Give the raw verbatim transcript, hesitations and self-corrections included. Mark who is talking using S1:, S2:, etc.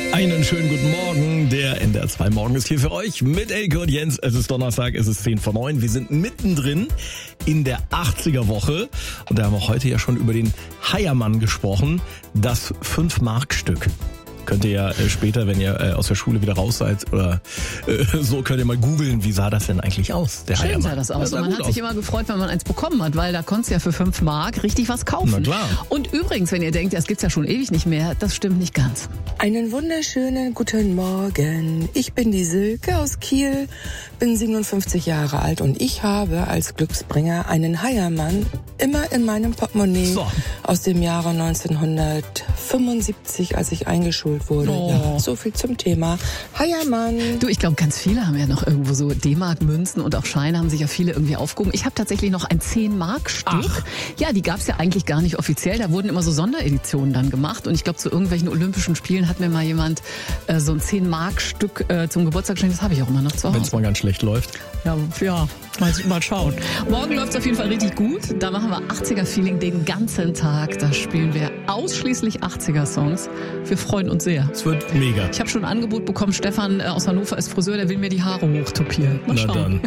S1: Einen schönen guten Morgen, der N D R zwei Morgen ist hier für euch mit Elke und Jens. Es ist Donnerstag, es ist zehn vor neun. Wir sind mittendrin in der achtziger Woche und da haben wir heute ja schon über den Heiermann gesprochen, das fünf Mark Stück. Könnt ihr ja äh, später, wenn ihr äh, aus der Schule wieder raus seid oder äh, so, könnt ihr mal googeln, wie sah das denn eigentlich aus, der
S2: Schön
S1: Heiermann.
S2: sah das aus.
S1: sah
S2: Und man hat
S1: aus.
S2: sich immer gefreut, wenn man eins bekommen hat, weil da konntest du ja für fünf Mark richtig was kaufen.
S1: Na klar.
S2: Und übrigens, wenn ihr denkt, das gibt's ja schon ewig nicht mehr, das stimmt nicht ganz.
S3: Einen wunderschönen guten Morgen. Ich bin die Silke aus Kiel, bin siebenundfünfzig Jahre alt und ich habe als Glücksbringer einen Heiermann immer in meinem Portemonnaie
S1: So.
S3: aus dem Jahre neunzehnhundertfünfundsiebzig, als ich eingeschult wurde.
S2: Oh.
S3: Ja, so viel zum Thema Heiermann.
S2: Du, ich glaube, ganz viele haben ja noch irgendwo so D-Mark-Münzen und auch Scheine haben sich ja viele irgendwie aufgehoben. Ich habe tatsächlich noch ein zehn Mark Stück.
S1: Ach.
S2: Ja, die gab's ja eigentlich gar nicht offiziell. Da wurden immer so Sondereditionen dann gemacht. Und ich glaube, zu irgendwelchen Olympischen Spielen hat mir mal jemand äh, so ein zehn Mark Stück äh, zum Geburtstag geschenkt. Das habe ich auch immer noch zu
S1: Wenn es
S2: Hause.
S1: mal ganz schlecht läuft.
S2: Ja, ja, mal, mal schauen. Morgen läuft's auf jeden Fall richtig gut. Da machen wir achtziger-Feeling den ganzen Tag. Da spielen wir ausschließlich achtziger-Songs. Wir freuen uns sehr.
S1: Es wird mega.
S2: Ich habe schon ein Angebot bekommen, Stefan äh, aus Hannover ist Friseur, der will mir die Haare hochtopieren. Mal
S1: Na
S2: schauen.
S1: dann.